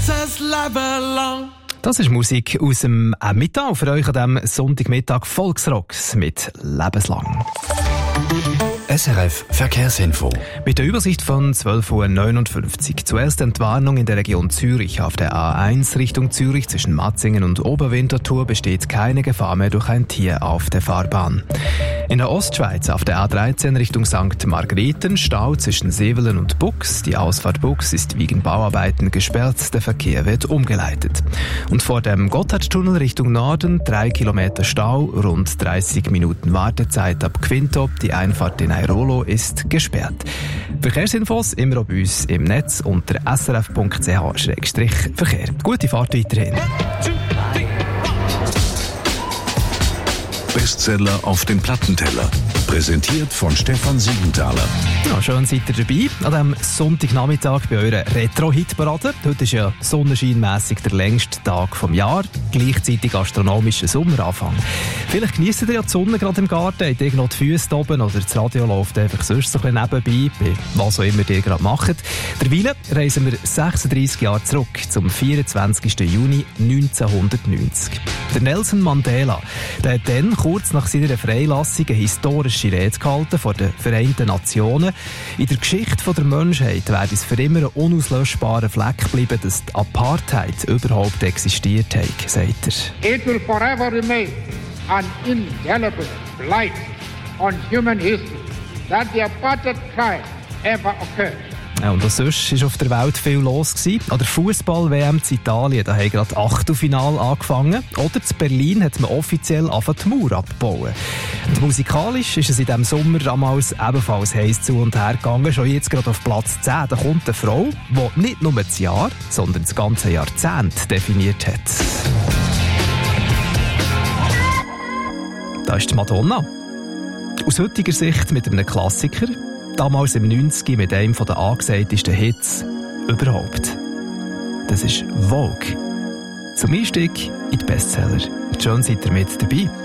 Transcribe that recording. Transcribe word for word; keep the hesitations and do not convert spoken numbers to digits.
Das ist Musik aus dem Emmental für euch an diesem Sonntagmittag Volksrocks mit Lebenslang. S R F Verkehrsinfo. Mit der Übersicht von zwölf Uhr neunundfünfzig. Zuerst Entwarnung in der Region Zürich. Auf der A eins Richtung Zürich zwischen Matzingen und Oberwinterthur besteht keine Gefahr mehr durch ein Tier auf der Fahrbahn. In der Ostschweiz auf der A dreizehn Richtung Sankt Margrethen Stau zwischen Sevelen und Bux. Die Ausfahrt Bux ist wegen Bauarbeiten gesperrt. Der Verkehr wird umgeleitet. Und vor dem Gotthardtunnel Richtung Norden drei Kilometer Stau, rund dreißig Minuten Wartezeit ab Quinto. Die Einfahrt in Airolo ist gesperrt. Verkehrsinfos immer auch bei uns im Netz unter s r f punkt c h slash verkehr. Gute Fahrt weiterhin. Bestseller auf den Plattenteller. Präsentiert von Stefan Siegenthaler. Ja, schön seid ihr dabei an diesem Sonntagnachmittag bei eurer Retro-Hit-Parade. Heute ist ja sonnenscheinmässig der längste Tag vom Jahr, gleichzeitig astronomischer Sommeranfang. Vielleicht genießt ihr ja die Sonne gerade im Garten, habt ihr noch die Füße oben oder das Radio läuft einfach sonst so ein bisschen nebenbei, bei was auch immer ihr gerade macht. Derweil reisen wir sechsunddreissig Jahre zurück, zum vierundzwanzigsten Juni neunzehnhundertneunzig. Der Nelson Mandela, der hat dann kurz nach seiner Freilassung eine historische Rede gehalten vor den Vereinten Nationen. In der Geschichte der Menschheit wird es für immer ein unauslöschbarer Fleck bleiben, dass die Apartheid überhaupt existiert hat, sagt er. It will forever remain an indelible blight on human history that the apartheid crime ever occurred. Ja, und auch sonst war auf der Welt viel los gewesen. An der Fußball-W M in Italien, da haben gerade Achtelfinale angefangen. Oder in Berlin hat man offiziell angefangen, die Mauer abzubauen. Und musikalisch ist es in diesem Sommer damals ebenfalls heiß zu und her gegangen. Schon jetzt gerade auf Platz zehn. Da kommt eine Frau, die nicht nur das Jahr, sondern das ganze Jahrzehnt definiert hat. Da ist die Madonna. Aus heutiger Sicht mit einem Klassiker. Damals im neunziger mit einem der angesagtesten Hits überhaupt. Das ist Vogue. Zum Einstieg in die Bestseller. Schön seid ihr mit dabei.